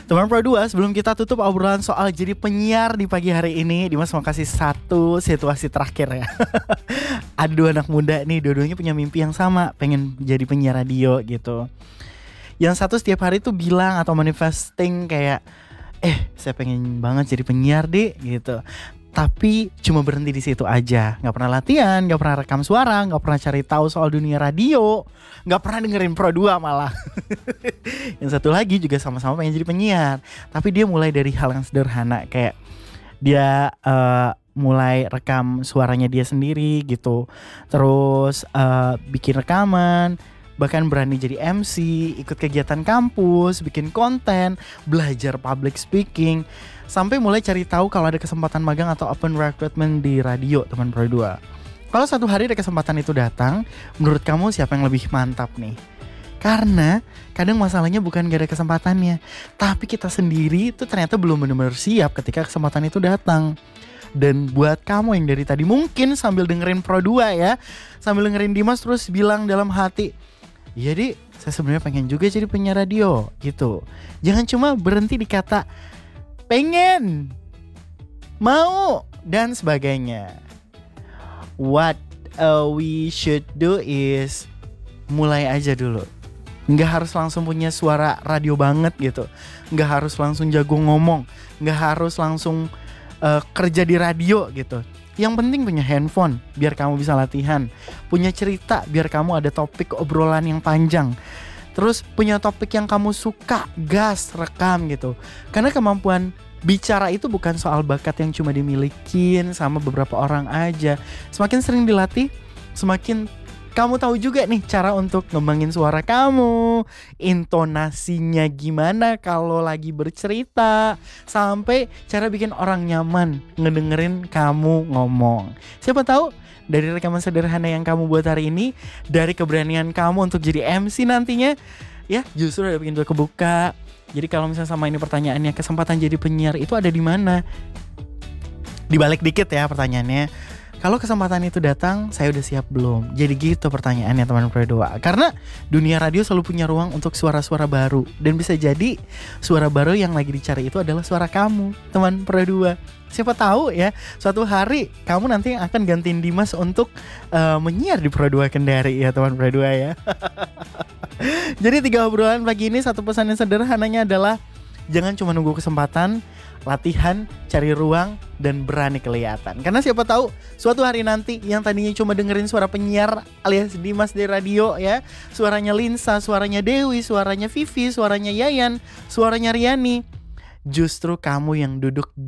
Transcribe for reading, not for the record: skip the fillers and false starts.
Teman Pro 2, sebelum kita tutup obrolan soal jadi penyiar di pagi hari ini, Dimas mau kasih satu situasi terakhir ya. Ada dua anak muda nih, dua-duanya punya mimpi yang sama, pengen jadi penyiar radio gitu. Yang satu setiap hari tuh bilang atau manifesting kayak, saya pengen banget jadi penyiar deh gitu. Tapi cuma berhenti di situ aja, nggak pernah latihan, nggak pernah rekam suara, nggak pernah cari tahu soal dunia radio, nggak pernah dengerin Pro 2 malah. Yang satu lagi juga sama-sama pengen jadi penyiar, tapi dia mulai dari hal yang sederhana kayak dia mulai rekam suaranya dia sendiri gitu, terus bikin rekaman, bahkan berani jadi MC, ikut kegiatan kampus, bikin konten, belajar public speaking, sampai mulai cari tahu kalau ada kesempatan magang atau open recruitment di radio, teman Pro 2. Kalau satu hari ada kesempatan itu datang, menurut kamu siapa yang lebih mantap nih? Karena kadang masalahnya bukan gak ada kesempatannya, tapi kita sendiri itu ternyata belum benar-benar siap ketika kesempatan itu datang. Dan buat kamu yang dari tadi mungkin sambil dengerin Pro 2 ya, sambil dengerin Dimas terus bilang dalam hati, iya Di, saya sebenarnya pengen juga jadi penyiar radio gitu. Jangan cuma berhenti di kata pengen, mau, dan sebagainya. What we should do is mulai aja dulu. Nggak harus langsung punya suara radio banget gitu. Nggak harus langsung jago ngomong. Nggak harus langsung kerja di radio gitu. Yang penting punya handphone biar kamu bisa latihan. Punya cerita biar kamu ada topik obrolan yang panjang. Terus punya topik yang kamu suka, gas, rekam gitu. Karena kemampuan bicara itu bukan soal bakat yang cuma dimilikin sama beberapa orang aja. Semakin sering dilatih, semakin kamu tahu juga nih cara untuk ngembangin suara kamu, intonasinya gimana kalau lagi bercerita, sampai cara bikin orang nyaman ngedengerin kamu ngomong. Siapa tahu dari rekaman sederhana yang kamu buat hari ini, dari keberanian kamu untuk jadi MC nantinya, ya justru ada pintu kebuka. Jadi kalau misalnya sama ini pertanyaannya, kesempatan jadi penyiar itu ada di mana? Dibalik dikit ya pertanyaannya. Kalau kesempatan itu datang, saya udah siap belum? Jadi gitu pertanyaannya teman Pro 2. Karena dunia radio selalu punya ruang untuk suara-suara baru. Dan bisa jadi suara baru yang lagi dicari itu adalah suara kamu, teman Pro 2. Siapa tahu ya, suatu hari kamu nanti akan gantiin Dimas untuk menyiar di Pro 2 Kendari ya teman Pro 2 ya. Jadi 3 obrolan pagi ini, satu pesan yang sederhananya adalah jangan cuma nunggu kesempatan, latihan, cari ruang, dan berani kelihatan. Karena siapa tahu suatu hari nanti yang tadinya cuma dengerin suara penyiar alias Dimas di radio ya, suaranya Linsa, suaranya Dewi, suaranya Vivi, suaranya Yayan, suaranya Riani, justru kamu yang duduk